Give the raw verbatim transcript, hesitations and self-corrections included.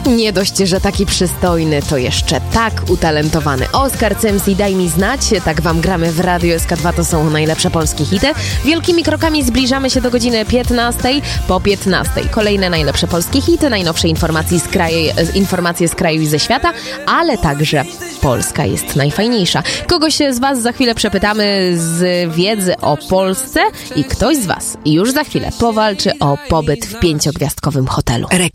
Nie dość, że taki przystojny, to jeszcze tak utalentowany. Oskar Cemsi, Daj mi znać. Tak wam gramy w Radiu S K dwa, to są najlepsze polskie hity. Wielkimi krokami zbliżamy się do godziny piętnastej. Po piętnastej kolejne najlepsze polskie hity, najnowsze informacje z, kraje, informacje z kraju i ze świata, ale także Polska jest najfajniejsza. Kogoś z was za chwilę przepytamy z wiedzy o Polsce i ktoś z was już za chwilę powalczy o pobyt w pięciogwiazdkowym hotelu.